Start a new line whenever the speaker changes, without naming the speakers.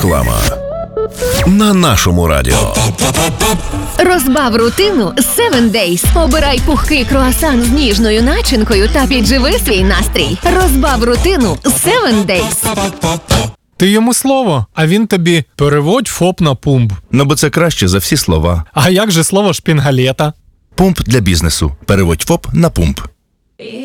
Реклама на нашому радіо.
Розбав рутину 7 Days. Обирай пухкий круасан з ніжною начинкою та підживи свій настрій. Розбав рутину 7 Days.
Ти йому слово, а він тобі переводь ФОП на пумп.
Ну, бо це краще за всі слова.
А як же слово шпінгалета?
Пумп для бізнесу. Переводь ФОП на пумп.